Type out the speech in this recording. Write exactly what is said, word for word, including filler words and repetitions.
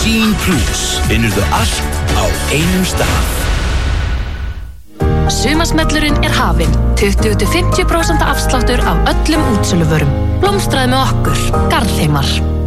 Sín Plus finnurðu allt á einum stað. Sumarsmellurinn er hafinn. tuttugu til fimmtíu prósent afsláttur af öllum útsöluvörum. Blómstraðu með okkur, Garðheimar.